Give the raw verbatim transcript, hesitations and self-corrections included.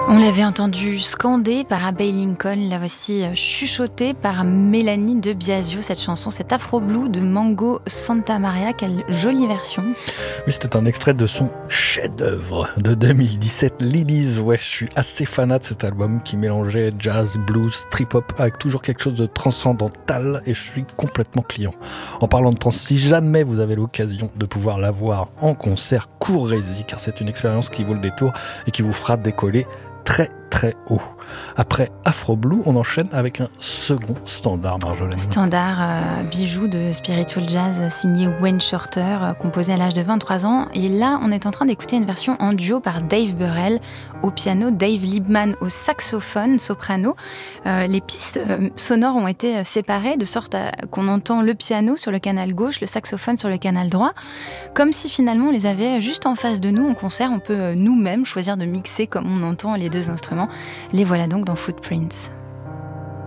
On l'avait entendu scander par Abbey Lincoln, la voici chuchotée par Mélanie de Biasio, cette chanson, cet Afro Blue de Mango Santa Maria, quelle jolie version. Oui, c'était un extrait de son chef-d'œuvre de deux mille dix-sept, Lilies. Ouais, je suis assez fanat de cet album qui mélangeait jazz, blues, trip-hop avec toujours quelque chose de transcendantal et je suis complètement client. En parlant de trans, si jamais vous avez l'occasion de pouvoir la voir en concert, courez-y car c'est une expérience qui vaut le détour et qui vous fera décoller très très haut. Après Afro Blue, on enchaîne avec un second standard, Marjolaine. Standard, euh, bijou de spiritual jazz signé Wayne Shorter, euh, composé à l'âge de vingt-trois ans. Et là, on est en train d'écouter une version en duo par Dave Burrell au piano, Dave Liebman au saxophone, soprano. Euh, les pistes euh, sonores ont été séparées de sorte à, qu'on entend le piano sur le canal gauche, le saxophone sur le canal droit, comme si finalement on les avait juste en face de nous en concert. On peut euh, nous-mêmes choisir de mixer comme on entend les deux instruments. Les voilà donc dans Footprints.